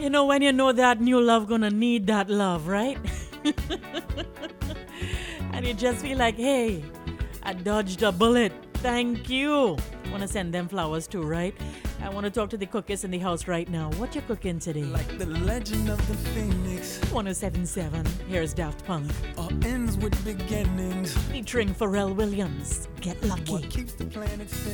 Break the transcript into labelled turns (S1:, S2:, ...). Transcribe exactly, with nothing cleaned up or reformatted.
S1: You know when you know that new love gonna need that love, right? And you just feel like, hey, I dodged a bullet. Thank you. Want to send them flowers too, right? I want to talk to the cookers in the house right now. What you cooking today?
S2: Like the legend of the phoenix.
S1: one oh seven point seven. Here's Daft Punk.
S2: All ends with beginnings.
S1: Featuring Pharrell Williams. Get lucky.
S2: What keeps the planet spinning?